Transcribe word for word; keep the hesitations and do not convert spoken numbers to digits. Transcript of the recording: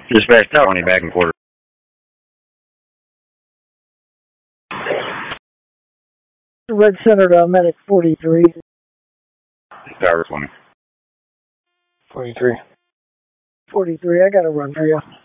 Dispatch twenty back and quarter. Red Center to Medic forty-three. Tower twenty. forty-three. forty-three, I got a run for you.